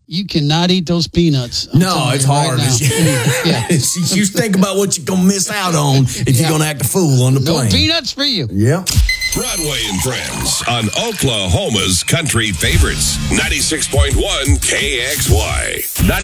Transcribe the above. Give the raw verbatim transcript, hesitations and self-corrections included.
You cannot eat those peanuts. I'm no, it's hard. Right yeah. You think about what you're going to miss out on if yeah. you're going to act a fool on the no plane. No peanuts for you. Yep. Broadway and Friends on Oklahoma's Country Favorites, ninety-six point one K X Y.